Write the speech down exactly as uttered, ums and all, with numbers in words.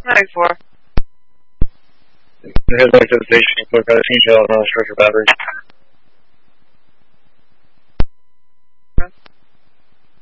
nine four. Head back to the station, quick, I think y'all on the structure battery.